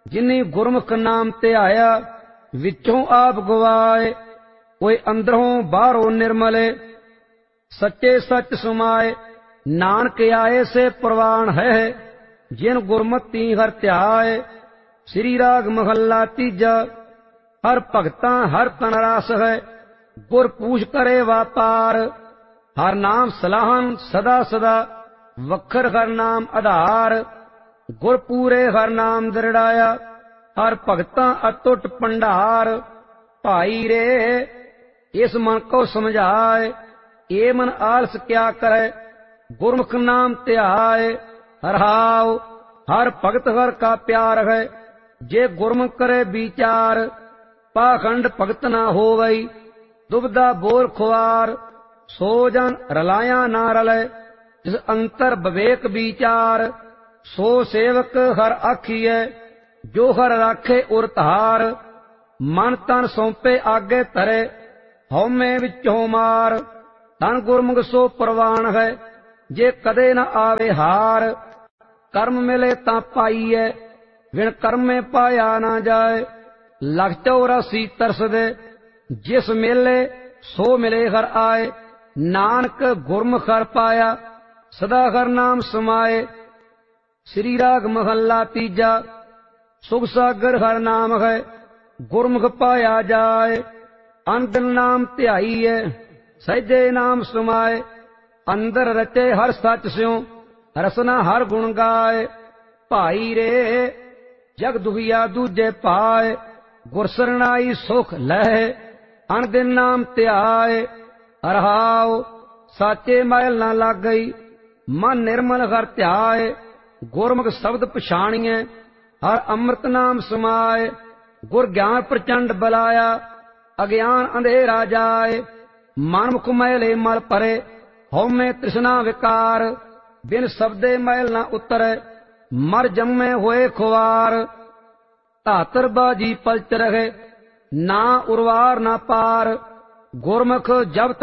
जिन्नी गुरमुख नाम ध्याया विचों आप गवाए। कोई अंदरों बाहरों निर्मले सच्चे सच समाए। नानक आए से प्रवान है जिन गुरमति हर ध्याए। श्री राग महला तीजा। हर भगतां हर तन रास है गुर पूछ करे वापार। हर नाम सलाहन सदा सदा वखर हर नाम आधार। गुर पूरे हर नाम दृढ़ाया हर भगतां अतुट भंडार। भाई रे इस मन को समझाए ये मन आलस क्या करे। गुरमुख नाम ध्याए हरहाओ हर भगत हर का प्यार है। जे गुरमुख करे विचार पाखंड भगत ना होवई। दुबदा बोल खुआर सो जन रलाया ना रले। जिस अंतर विवेक विचार सो सेवक हर आखिए। जो हर राखे उर धार मन तन सौंपे आगे धरे हौमे विचों मार। धन गुरमुख सो प्रवान है जे कदे न आवे हार। कर्म मिले तां पाईए बिन कर्मे पाया ना जाए। लख 84 तरस दे जिस मेले सो मिले हर आए। नानक गुरमुख हर पाया सदा हर नाम समाए। श्री राग महला तीजा। सुख सागर हर नाम है गुरमुख पाया जाए। अंदर नाम ध्याईए सहजे नाम समाए। अंदर रचे हर सच स्यों रसना हर गुण गाए। भाई रे जग दुखिया दूजे पाए गुर सरनाई सुख लहे। अन दिन नाम ध्याए हरहाओ साचे मैल न लग गई। मन निर्मल हर ध्याए गुरमुख शब्द पछाणिए हर अमृत नाम समाए। गुर ज्ञान प्रचंड बलाया अज्ञान अंधेरा जाए। मन मुख मैले मल परे हौमे तृष्णा विकार। बिन शब्दे मैल न उतरे मर जम्मे होए खुआर। धातर बाजी पलच रहे ना उर्वार ना पार। गुरमुख जब